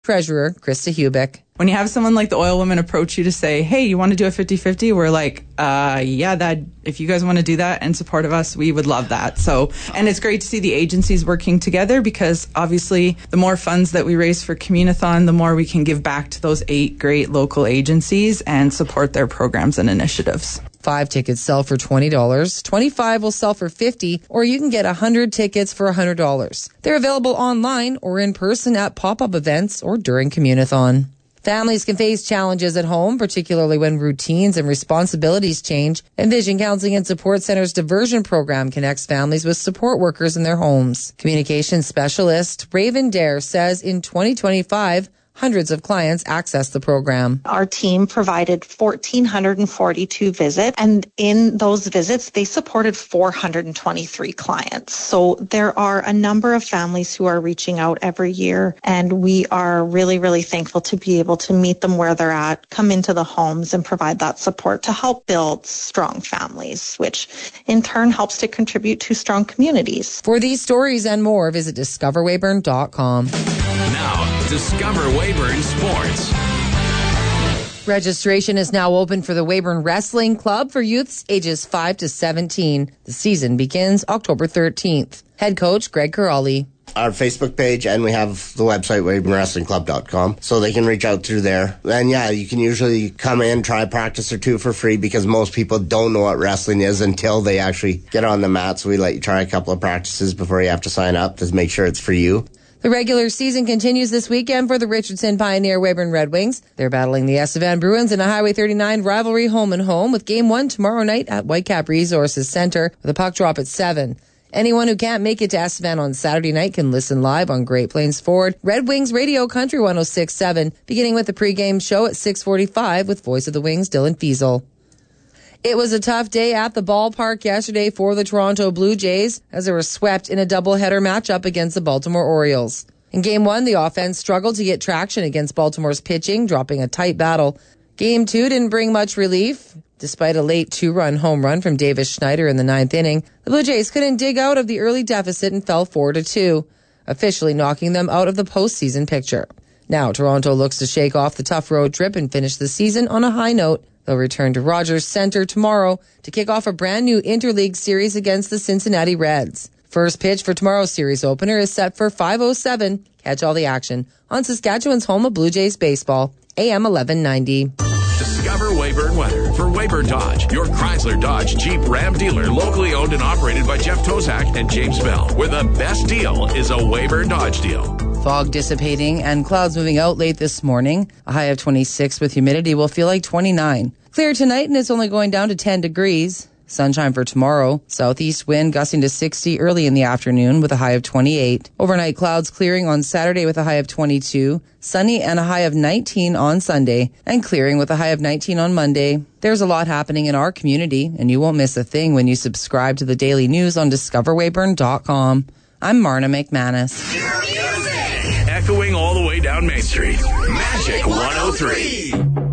Treasurer Krista Hubick. When you have someone like the Oil Women approach you to say, hey, you want to do a 50-50? We're like, yeah, that if you guys want to do that in support of us, we would love that. So, and it's great to see the agencies working together because obviously the more funds that we raise for Communathon, the more we can give back to those 8 great local agencies and support their programs and initiatives. 5 tickets sell for $20, 25 will sell for $50, or you can get 100 tickets for $100. They're available online or in person at pop-up events or during Communathon. Families can face challenges at home, particularly when routines and responsibilities change. Envision Counseling and Support Center's diversion program connects families with support workers in their homes. Communications specialist Raven Dare says in 2025, hundreds of clients access the program. Our team provided 1,442 visits, and in those visits, they supported 423 clients. So there are a number of families who are reaching out every year, and we are really, really thankful to be able to meet them where they're at, come into the homes and provide that support to help build strong families, which in turn helps to contribute to strong communities. For these stories and more, visit discoverweyburn.com. Now, Discover Weyburn Sports. Registration is now open for the Weyburn Wrestling Club for youths ages 5 to 17. The season begins October 13th. Head coach Greg Corrali. Our Facebook page, and we have the website, WeyburnWrestlingClub.com, so they can reach out through there. And yeah, you can usually come in, try a practice or two for free because most people don't know what wrestling is until they actually get on the mat. So we let you try a couple of practices before you have to sign up to make sure it's for you. The regular season continues this weekend for the Richardson Pioneer Weyburn Red Wings. They're battling the Estevan Bruins in a Highway 39 rivalry home and home with Game 1 tomorrow night at Whitecap Resources Center with a puck drop at 7. Anyone who can't make it to Estevan on Saturday night can listen live on Great Plains Ford Red Wings Radio Country 106.7, beginning with the pregame show at 6:45 with Voice of the Wings Dylan Fiesel. It was a tough day at the ballpark yesterday for the Toronto Blue Jays as they were swept in a doubleheader matchup against the Baltimore Orioles. In Game 1, the offense struggled to get traction against Baltimore's pitching, dropping a tight battle. Game 2 didn't bring much relief. Despite a late 2-run home run from Davis Schneider in the 9th inning, the Blue Jays couldn't dig out of the early deficit and fell 4-2, officially knocking them out of the postseason picture. Now, Toronto looks to shake off the tough road trip and finish the season on a high note. They'll return to Rogers Center tomorrow to kick off a brand new interleague series against the Cincinnati Reds. First pitch for tomorrow's series opener is set for 5:07. Catch all the action on Saskatchewan's home of Blue Jays baseball, AM 1190. Discover Weyburn weather for Weyburn Dodge, your Chrysler Dodge Jeep Ram dealer, locally owned and operated by Jeff Tozak and James Bell, where the best deal is a Weyburn Dodge deal. Fog dissipating and clouds moving out late this morning. A high of 26 with humidity will feel like 29. Clear tonight and it's only going down to 10 degrees. Sunshine for tomorrow. Southeast wind gusting to 60 early in the afternoon with a high of 28. Overnight clouds clearing on Saturday with a high of 22. Sunny and a high of 19 on Sunday. And clearing with a high of 19 on Monday. There's a lot happening in our community and you won't miss a thing when you subscribe to the daily news on discoverweyburn.com. I'm Marna McManus. Echoing all the way down Main Street. Magic 103.